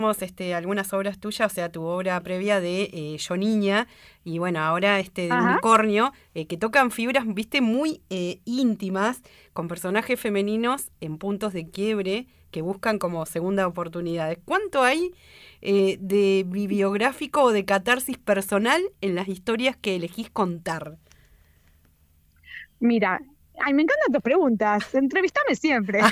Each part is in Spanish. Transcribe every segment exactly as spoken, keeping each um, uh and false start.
Este, algunas obras tuyas, o sea, tu obra previa de eh, Yo Niña, y bueno, ahora este de Ajá. Unicornio, eh, que tocan fibras, viste, muy eh, íntimas, con personajes femeninos en puntos de quiebre que buscan como segunda oportunidades. ¿Cuánto hay eh, de bibliográfico o de catarsis personal en las historias que elegís contar? Mira, ay, me encantan tus preguntas. Entrevistame siempre.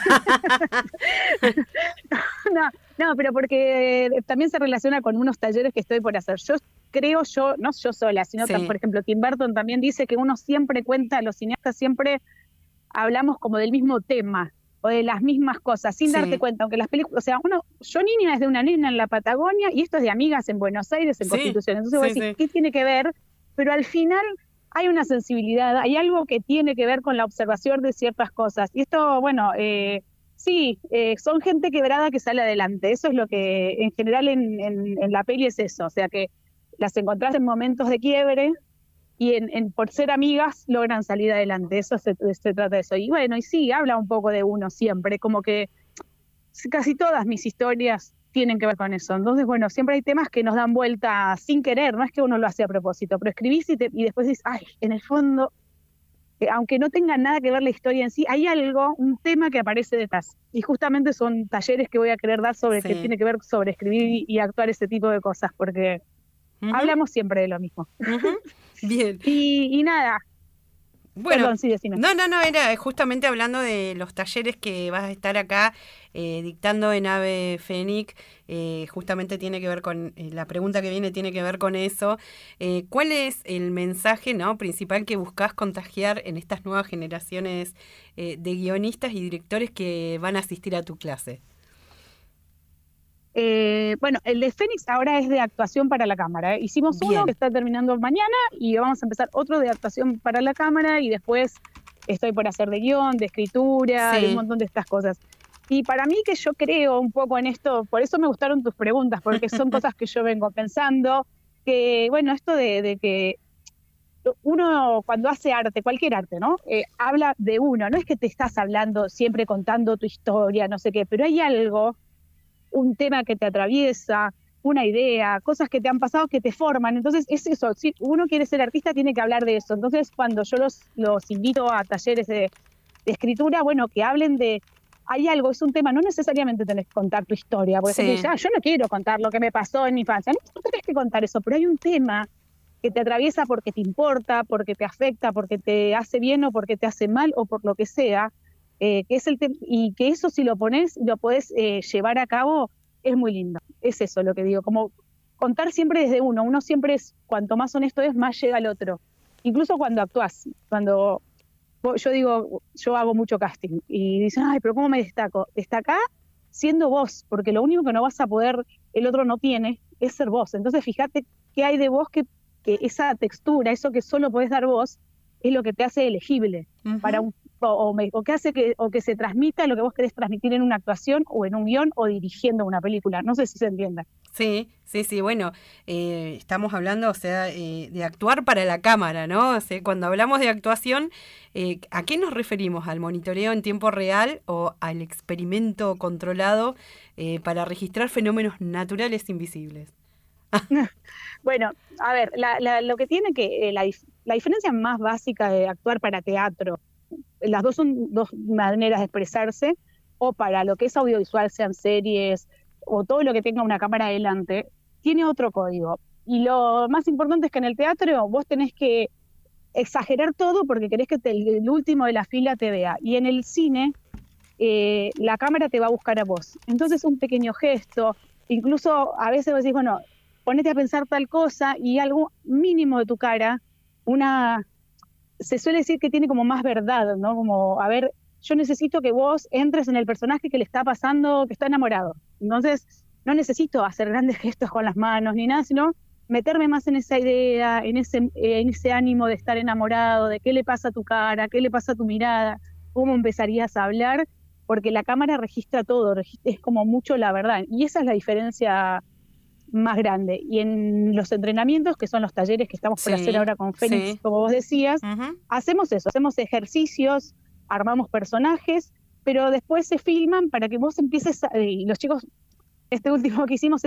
No, no, pero porque también se relaciona con unos talleres que estoy por hacer. Yo creo, yo, no yo sola, sino, tam- por Sí, ejemplo, Tim Burton también dice que uno siempre cuenta, los cineastas siempre hablamos como del mismo tema o de las mismas cosas, sin darte sí, cuenta, aunque las películas, o sea, uno, Yo Niña es de una nena en la Patagonia y esto es de amigas en Buenos Aires, en sí, Constitución. Entonces vos sí, decís, sí. ¿qué tiene que ver? Pero al final hay una sensibilidad, hay algo que tiene que ver con la observación de ciertas cosas. Y esto, bueno, eh, sí, eh, son gente quebrada que sale adelante. Eso es lo que en general en, en, en la peli es eso. O sea que las encontrás en momentos de quiebre y en, en, por ser amigas logran salir adelante. Eso se, se trata de eso. Y bueno, y sí, habla un poco de uno siempre, como que casi todas mis historias tienen que ver con eso. Entonces, bueno, siempre hay temas que nos dan vuelta sin querer, no es que uno lo hace a propósito, pero escribís y, te, y después dices, ay, en el fondo, eh, aunque no tenga nada que ver la historia en sí, hay algo, un tema que aparece detrás. Y justamente son talleres que voy a querer dar sobre que Sí. tiene que ver sobre escribir y, y actuar ese tipo de cosas, porque Ujú, hablamos siempre de lo mismo. ujú. Bien. Y, y nada, Bueno, perdón, sí, decime. no, no, no, era justamente hablando de los talleres que vas a estar acá eh, dictando en Ave Fénix, eh, justamente tiene que ver con, eh, la pregunta que viene tiene que ver con eso. Eh, ¿cuál es el mensaje, no, principal que buscas contagiar en estas nuevas generaciones eh, de guionistas y directores que van a asistir a tu clase? Eh, bueno, el de Fénix ahora es de actuación para la cámara. ¿eh? Hicimos uno que Bien, está terminando mañana y vamos a empezar otro de actuación para la cámara y después estoy por hacer de guión, de escritura, de un sí. montón de estas cosas. Y para mí que yo creo un poco en esto, por eso me gustaron tus preguntas, porque son cosas que yo vengo pensando, que bueno, esto de, de que uno cuando hace arte, cualquier arte, ¿no? Eh, habla de uno, no es que te estás hablando siempre contando tu historia, no sé qué, pero hay algo, un tema que te atraviesa, una idea, cosas que te han pasado que te forman. Entonces, es eso. Si uno quiere ser artista, tiene que hablar de eso. Entonces, cuando yo los, los invito a talleres de, de escritura, bueno, que hablen de. Hay algo, es un tema, no necesariamente tenés que contar tu historia, porque gente dice, Sí. ah, yo no quiero contar lo que me pasó en mi infancia. No, no tenés que contar eso, pero hay un tema que te atraviesa porque te importa, porque te afecta, porque te hace bien o porque te hace mal o por lo que sea, eh, que es el y que eso si lo pones, lo podés eh, llevar a cabo, es muy lindo. Es eso lo que digo, como contar siempre desde uno. Uno siempre es, cuanto más honesto es, más llega al otro. Incluso cuando actúas, cuando yo digo, yo hago mucho casting y dicen, ay, pero ¿cómo me destaco? Destaca siendo vos, porque lo único que no vas a poder, el otro no tiene, es ser vos. Entonces fíjate qué hay de vos que, que esa textura, eso que solo podés dar vos, es lo que te hace elegible para Ujú. un o, o, me, o que hace que o que se transmita lo que vos querés transmitir en una actuación o en un guión o dirigiendo una película. No sé si se entiende. Sí, sí, sí, bueno, eh, estamos hablando, o sea, eh, de actuar para la cámara, ¿no? O sea, cuando hablamos de actuación, eh, ¿a qué nos referimos? ¿Al monitoreo en tiempo real o al experimento controlado eh, para registrar fenómenos naturales invisibles? Bueno, a ver, la, la, lo que tiene que, eh, la, la diferencia más básica de actuar para teatro, las dos son dos maneras de expresarse, o para lo que es audiovisual, sean series, o todo lo que tenga una cámara adelante, tiene otro código. Y lo más importante es que en el teatro vos tenés que exagerar todo porque querés que te, el último de la fila te vea. Y en el cine, eh, la cámara te va a buscar a vos. Entonces un pequeño gesto, incluso a veces vos decís, bueno, ponete a pensar tal cosa y algo mínimo de tu cara, una, se suele decir que tiene como más verdad, ¿no? Como, a ver, yo necesito que vos entres en el personaje que le está pasando, que está enamorado. Entonces, no necesito hacer grandes gestos con las manos ni nada, sino meterme más en esa idea, en ese, en ese ánimo de estar enamorado, de qué le pasa a tu cara, qué le pasa a tu mirada, cómo empezarías a hablar, porque la cámara registra todo, es como mucho la verdad. Y esa es la diferencia más grande. Y en los entrenamientos, que son los talleres que estamos por hacer Sí, ahora con Fénix, sí. como vos decías, Ujú. hacemos eso, hacemos ejercicios, armamos personajes, pero después se filman para que vos empieces, a, y los chicos este último que hicimos